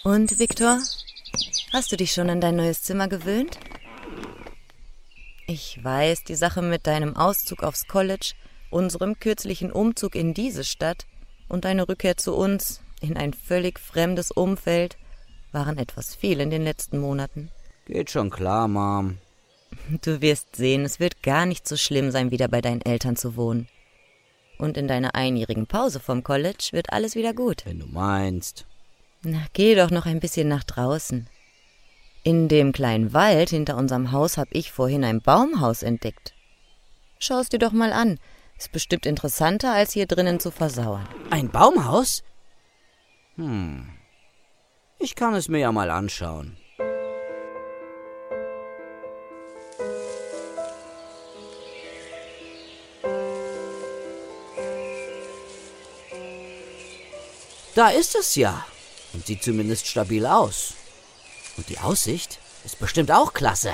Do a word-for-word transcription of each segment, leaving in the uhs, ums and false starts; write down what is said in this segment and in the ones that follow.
Und, Viktor, hast du dich schon an dein neues Zimmer gewöhnt? Ich weiß, die Sache mit deinem Auszug aufs College, unserem kürzlichen Umzug in diese Stadt und deine Rückkehr zu uns in ein völlig fremdes Umfeld waren etwas viel in den letzten Monaten. Geht schon klar, Mom. Du wirst sehen, es wird gar nicht so schlimm sein, wieder bei deinen Eltern zu wohnen. Und in deiner einjährigen Pause vom College wird alles wieder gut. Wenn du meinst. Na, geh doch noch ein bisschen nach draußen. In dem kleinen Wald hinter unserem Haus habe ich vorhin ein Baumhaus entdeckt. Schau es dir doch mal an. Ist bestimmt interessanter, als hier drinnen zu versauern. Ein Baumhaus? Hm. Ich kann es mir ja mal anschauen. Da ist es ja. Und sieht zumindest stabil aus. Und die Aussicht ist bestimmt auch klasse.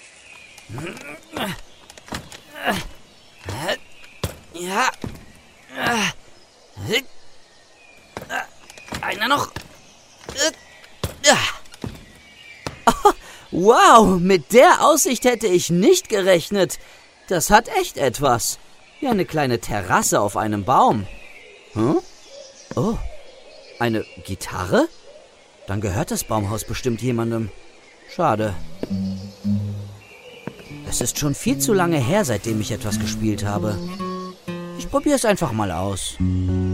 Ja. Einer noch. Oh, wow, mit der Aussicht hätte ich nicht gerechnet. Das hat echt etwas. Wie eine kleine Terrasse auf einem Baum. Hm? Oh. Eine Gitarre? Dann gehört das Baumhaus bestimmt jemandem. Schade. Es ist schon viel zu lange her, seitdem ich etwas gespielt habe. Ich probiere es einfach mal aus.